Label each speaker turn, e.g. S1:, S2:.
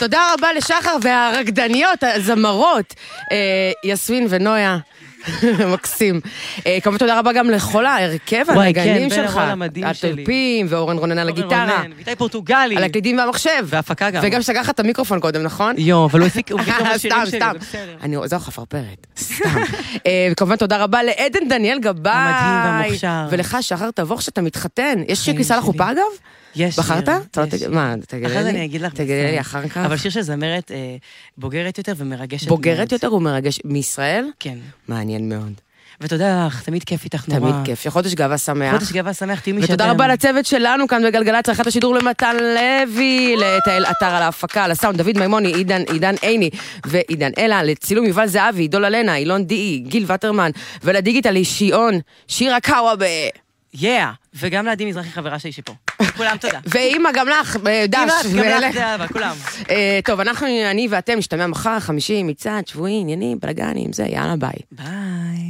S1: תודה רבה לשחר והרקדניות, הזמרות, יסמין ונויה. מקסים. כמובן תודה רבה גם לכל ההרכב הנגנים שלך, הטלפים ואורן רונן על הגיטרה,
S2: ויטאי פורטוגלי
S1: על הקלידים והמחשב,
S2: והפקה גם,
S1: וגם שגח את המיקרופון קודם, נכון?
S2: אבל הוא הפיק כמה שירים שלי, זה בסדר.
S1: זהו חפרפרת, סתם. וכמובן תודה רבה לעדן דניאל גבאי,
S2: המדהים והמוכשר,
S1: ולך שחר תבוך שאתה מתחתן. יש שיר כניסה לחופה אגב?
S2: יש.
S1: בחרת? מה,
S2: אחרי זה אני אגיד לך.
S1: תגלה לי אחר כך.
S2: אבל שיר של זמרת בוגרת יותר ומרגשת.
S1: בוגרת יותר ומרגש. מישראל?
S2: כן.
S1: מעניין מאוד.
S2: ותודה לך, תמיד כיף איתך נורא.
S1: תמיד כיף, חודש גאווה שמח.
S2: חודש גאווה שמח, תהיי מי שאתם.
S1: ותודה רבה לצוות שלנו כאן בגלגלצ, עריכת השידור למתן לוי, לתהל אתר על ההפקה, לסאונד, דוד מימוני, עידן עיני ועידן אלה, לצילום יובל זהבי, דולה לנה, אילון די, גיל וטרמן, ולדיגיטל שיעון, שירה קאוובה.
S2: וגם לעדי מזרחי חברה שלי שפה. כולם תודה.
S1: ואמא גם לך, דש.
S2: גם לך, זה כולם.
S1: טוב, אני ואתם נשתמע מחר, 50, מצעד, שבועי, עניינים, בלגנים, זה, יאללה, ביי.
S2: ביי.